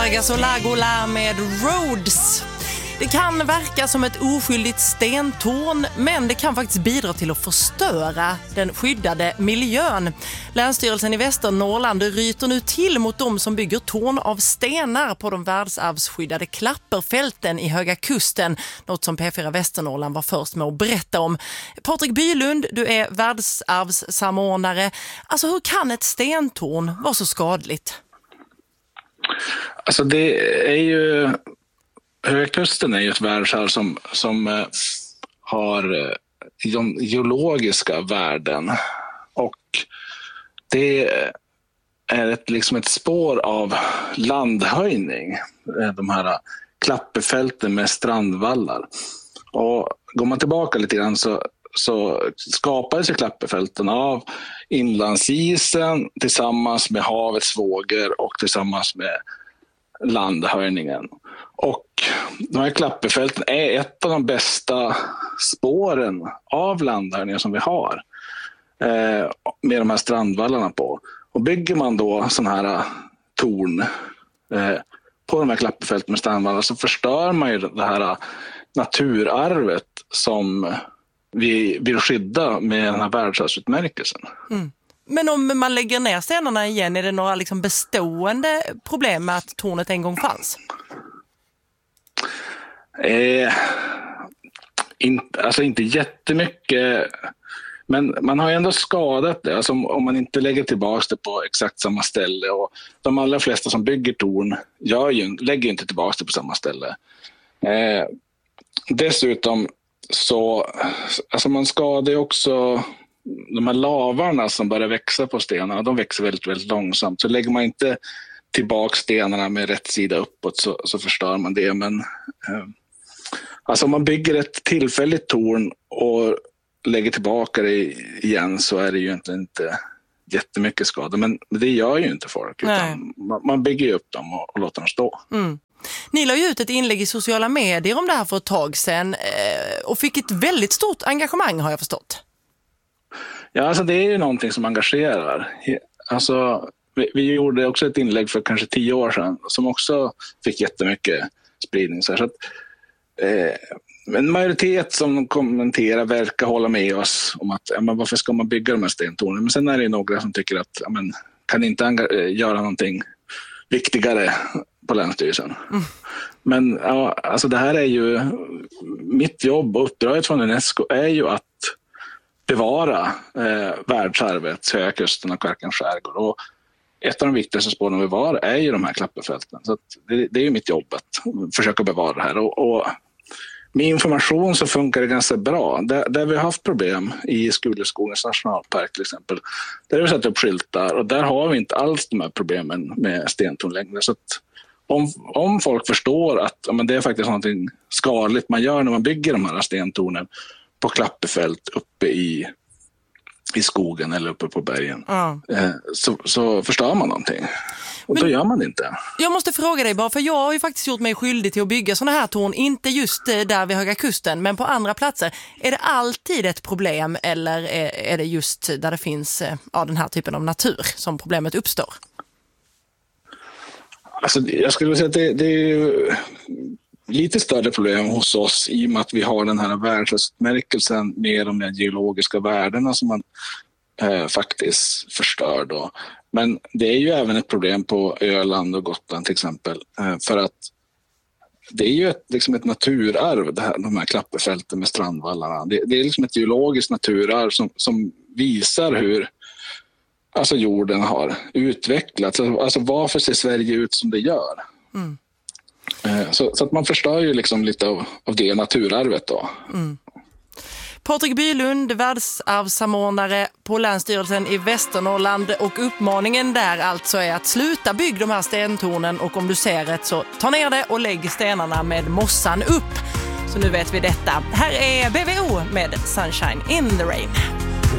Vargas och Lagola med Rhodes. Det kan verka som ett oskyldigt stentorn, men det kan faktiskt bidra till att förstöra den skyddade miljön. Länsstyrelsen i Västernorrland ryter nu till mot de som bygger torn av stenar på de världsarvsskyddade klapperfälten i Höga Kusten. Något som P4 Västernorrland var först med att berätta om. Patrik Bylund, du är världsarvssamordnare. Alltså, hur kan ett stentorn vara så skadligt? Alltså det är ju... Höga Kusten är ju ett världsarv som har de geologiska värden, och det är ett spår av landhöjning, de här klapperfälten med strandvallar. Och går man tillbaka lite grann så skapades ju klapperfälten av inlandsisen tillsammans med havets vågor och tillsammans med landhöjningen. Och de här klapperfälten är ett av de bästa spåren av landhöjningen som vi har, med de här strandvallarna på. Och bygger man då sån här torn på de här klapperfälten med strandvallar, så förstör man ju det här naturarvet som vi vill skydda med den här världsarvsutmärkelsen. Mm. Men om man lägger ner stenarna igen, är det några bestående problem med att tornet en gång fanns? Inte jättemycket, men man har ju ändå skadat det. Alltså, om man inte lägger tillbaka det på exakt samma ställe, och de allra flesta som bygger torn lägger inte tillbaka det på samma ställe. Dessutom så man skadar ju också de här lavarna som börjar växa på stenarna. De växer väldigt, väldigt långsamt. Så lägger man inte tillbaka stenarna med rätt sida uppåt så förstör man det. Men om man bygger ett tillfälligt torn och lägger tillbaka det igen, så är det ju inte jättemycket skada. Men det gör ju inte folk. Utan man bygger ju upp dem och låter dem stå. Mm. Ni la ju ut ett inlägg i sociala medier om det här för ett tag sedan och fick ett väldigt stort engagemang, har jag förstått. Ja, det är ju någonting som engagerar. Vi gjorde också ett inlägg för kanske 10 år sedan som också fick jättemycket spridning. Så att, en majoritet som kommenterar verkar hålla med oss om att varför ska man bygga de här stentornen? Men sen är det några som tycker att kan inte göra någonting viktigare på Länsstyrelsen. Mm. Men det här är ju mitt jobb, och uppdraget från UNESCO är ju att bevara världsarvet, Höga Kusten och Kvarkens skärgård. Och ett av de viktigaste spåren att bevara är ju de här klapperfälten. Så att det är ju mitt jobb att försöka bevara det här. Och med information så funkar det ganska bra. Där vi har haft problem i Skuleskogens nationalpark till exempel, där har vi satt upp skyltar, och där har vi inte alls de här problemen med stentorn längre. Så att om folk förstår att det är faktiskt någonting skadligt man gör när man bygger de här stentornen på klapperfält uppe i skogen eller uppe på bergen, så förstör man någonting. Och då gör man det inte. Jag måste fråga dig bara, för jag har ju faktiskt gjort mig skyldig till att bygga såna här torn, inte just där vid Höga Kusten, men på andra platser. Är det alltid ett problem, eller är det just där det finns den här typen av natur som problemet uppstår? Jag skulle säga att det är ju lite större problem hos oss i och med att vi har den här världsarvsutmärkelsen med de geologiska värdena som man faktiskt förstör då. Men det är ju även ett problem på Öland och Gotland till exempel, för att det är ju ett naturarv, de här klapperfälten med strandvallarna. Det är ett geologiskt naturarv som visar hur jorden har utvecklats. Varför ser Sverige ut som det gör? Mm. Så att man förstör ju lite av det naturarvet då. Mm. Patrik Bylund, världsarvssamordnare på Länsstyrelsen i Västernorrland, och uppmaningen där alltså är att sluta bygga de här stentornen, och om du ser ett så ta ner det och lägg stenarna med mossan upp. Så nu vet vi detta. Här är BVO med Sunshine in the Rain.